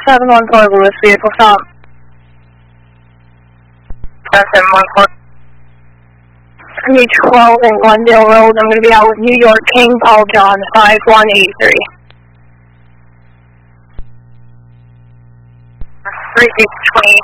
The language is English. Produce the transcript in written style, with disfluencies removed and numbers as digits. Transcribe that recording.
714 Lewis, vehicle stop. 714. U12 and Glendale Road. I'm going to be out with New York King, Paul John, 5183. 3620,